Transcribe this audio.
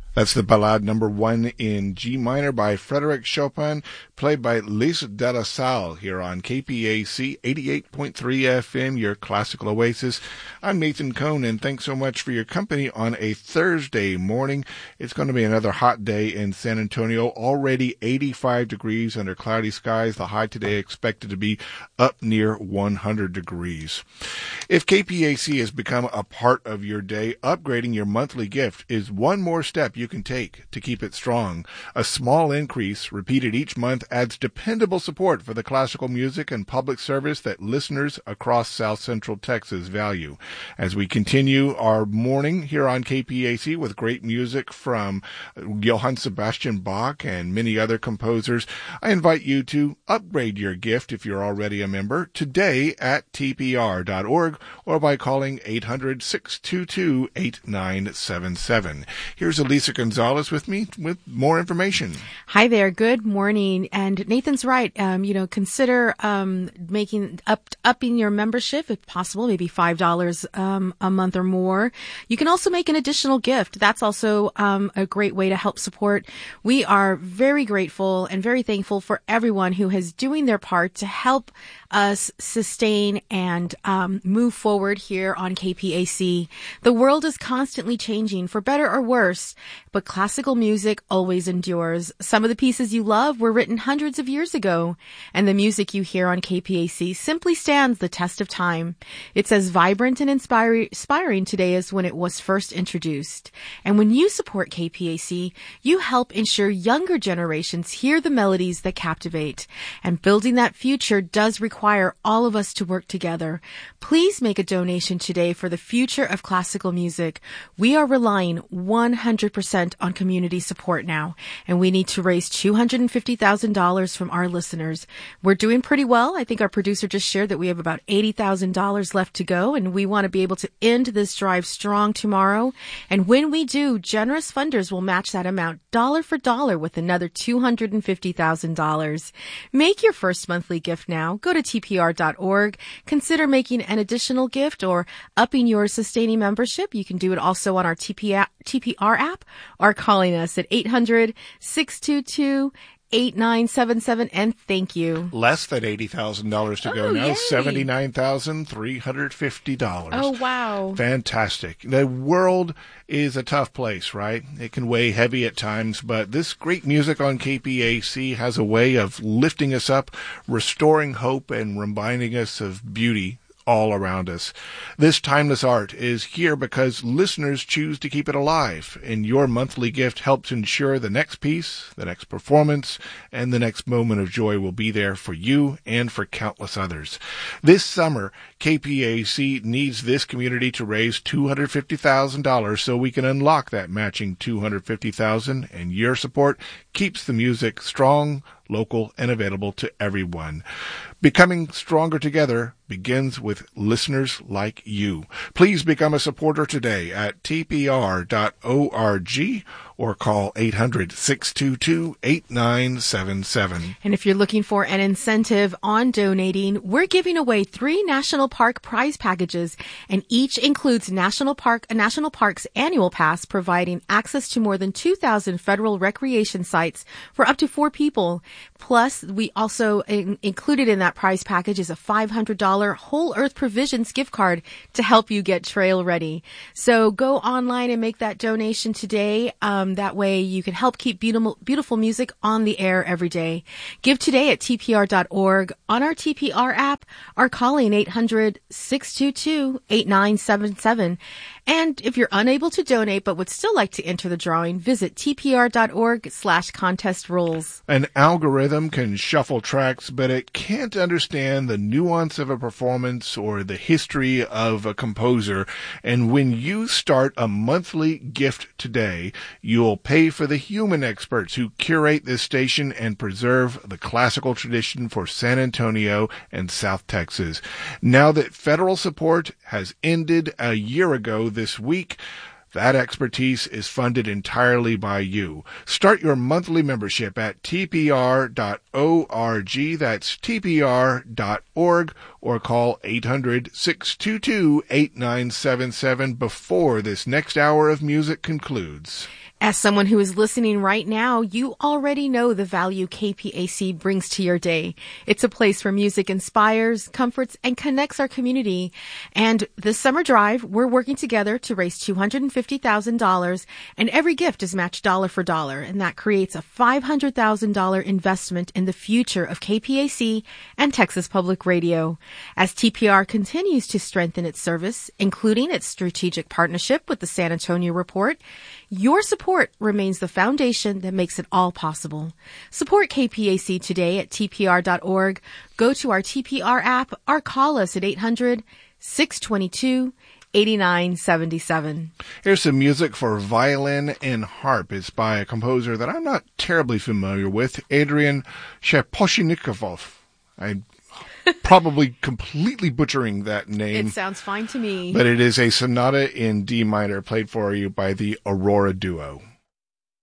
That's the Ballade number 1 in G minor by Frédéric Chopin, played by Lise de la Salle here on KPAC 88.3 FM, your classical oasis. I'm Nathan Cohn, and thanks so much for your company on a Thursday morning. It's going to be another hot day in San Antonio, already 85 degrees under cloudy skies. The high today expected to be up near 100 degrees. If KPAC has become a part of your day, upgrading your monthly gift is one more step you can take to keep it strong. A small increase repeated each month adds dependable support for the classical music and public service that listeners across South Central Texas value. As we continue our morning here on KPAC with great music from Johann Sebastian Bach and many other composers, I invite you to upgrade your gift if you're already a member today at tpr.org or by calling 800-622-8977. Here's Elisa Gonzalez with me with more information. Hi there. Good morning. And Nathan's right. Consider upping your membership if possible, maybe $5 a month or more. You can also make an additional gift. That's also a great way to help support. We are very grateful and very thankful for everyone who is doing their part to help us sustain and move forward here on KPAC. The world is constantly changing, for better or worse, but classical music always endures. Some of the pieces you love were written hundreds of years ago, and the music you hear on KPAC simply stands the test of time. It's as vibrant and inspiring today as when it was first introduced. And when you support KPAC, you help ensure younger generations hear the melodies that captivate. And building that future does require all of us to work together. Please make a donation today for the future of classical music. We are relying 100% on community support now, and we need to raise $250,000 from our listeners. We're doing pretty well. I think our producer just shared that we have about $80,000 left to go, and we want to be able to end this drive strong tomorrow. And when we do, generous funders will match that amount dollar for dollar with another $250,000. Make your first monthly gift now. Go to tpr.org. Consider making an additional gift or upping your sustaining membership. You can do it also on our TPR app or calling us at 800-622-8977, and thank you. Less than $80,000 to go now. Yay. $79,350. Oh, wow. Fantastic. The world is a tough place, right? It can weigh heavy at times, but this great music on KPAC has a way of lifting us up, restoring hope, and reminding us of beauty all around us. This timeless art is here because listeners choose to keep it alive, and your monthly gift helps ensure the next piece, the next performance, and the next moment of joy will be there for you and for countless others. This summer, KPAC needs this community to raise $250,000 so we can unlock that matching $250,000, and your support keeps the music strong, local, and available to everyone. Becoming stronger together begins with listeners like you. Please become a supporter today at tpr.org or call 800-622-8977. And if you're looking for an incentive on donating, we're giving away 3 National Park prize packages, and each includes National Park's annual pass, providing access to more than 2,000 federal recreation sites for up to 4 people. Plus, we also included in that prize package is a $500 Whole Earth Provisions gift card to help you get trail ready. So go online and make that donation today. That way you can help keep beautiful music on the air every day. Give today at tpr.org, on our TPR app, or calling 800-622-8977. And if you're unable to donate but would still like to enter the drawing, visit tpr.org/contest rules. An algorithm can shuffle tracks, but it can't understand the nuance of a performance or the history of a composer. And when you start a monthly gift today, you'll pay for the human experts who curate this station and preserve the classical tradition for San Antonio and South Texas. Now that federal support has ended a year ago this week, that expertise is funded entirely by you. Start your monthly membership at tpr.org. That's tpr.org, or call 800-622-8977 before this next hour of music concludes. As someone who is listening right now, you already know the value KPAC brings to your day. It's a place where music inspires, comforts, and connects our community. And this summer drive, we're working together to raise $250,000, and every gift is matched dollar for dollar. And that creates a $500,000 investment in the future of KPAC and Texas Public Radio. As TPR continues to strengthen its service, including its strategic partnership with the San Antonio Report, your support remains the foundation that makes it all possible. Support KPAC today at tpr.org. Go to our TPR app or call us at 800-622-8977. Here's some music for violin and harp. It's by a composer that I'm not terribly familiar with, Adrian Shaposhnikov. I'm probably completely butchering that name. It sounds fine to me. But it is a sonata in D minor played for you by the Aurora Duo.